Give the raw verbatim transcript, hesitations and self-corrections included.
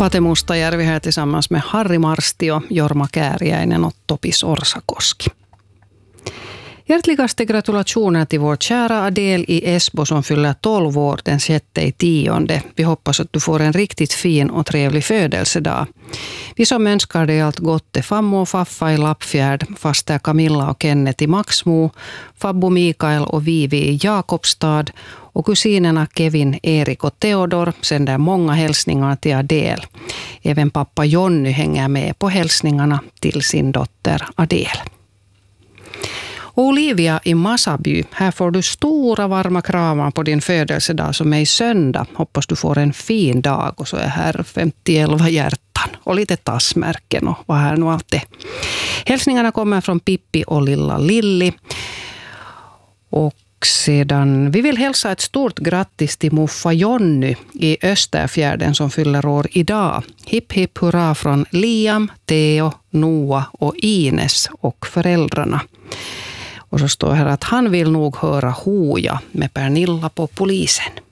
Pate Mustajärvi här tillsammans med Harri Marstio, Jorma Kääriäinen och Topis Orsakoski. Hjärtligaste gratulationer till vår kära Adele i Esbo som fyller tolv år den sjätte i tionde. Vi hoppas att du får en riktigt fin och trevlig födelsedag. Vi som önskar dig allt gott är Fammo och Faffa i Lappfjärd, faster Camilla och Kenneth i Maxmo, Fabbo Mikael och Vivi i Jakobstad och kusinerna Kevin, Erik och Theodor sänder många hälsningar till Adele. Även pappa Jonny hänger med på hälsningarna till sin dotter Adele. Olivia i Masaby, här får du stora varma kramar på din födelsedag som är i söndag. Hoppas du får en fin dag och så är här femtioelva hjärtan och lite tassmärken och vad här nu allt är. Hälsningarna kommer från Pippi och lilla Lilli. Och sedan, vi vill hälsa ett stort grattis till Muffa Jonny i Österfjärden som fyller år idag. Hipp hipp hurra från Liam, Theo, Noah och Ines och föräldrarna. Och så står här att han vill nog höra Hoja med Pernilla på polisen.